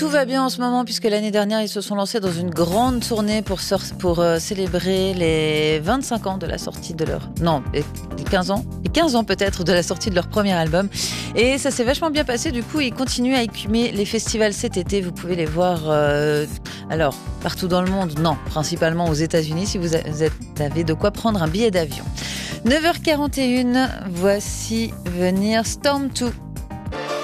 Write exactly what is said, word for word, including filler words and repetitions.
Tout va bien en ce moment puisque l'année dernière, ils se sont lancés dans une grande tournée pour, sor- pour euh, célébrer les vingt-cinq ans de la sortie de leur... Non, les quinze ans Les quinze ans peut-être de la sortie de leur premier album. Et ça s'est vachement bien passé. Du coup, ils continuent à écumer les festivals cet été. Vous pouvez les voir... Euh, alors, partout dans le monde, non. Principalement aux États-Unis si vous avez de quoi prendre un billet d'avion. neuf heures quarante et une, voici venir Storm deux.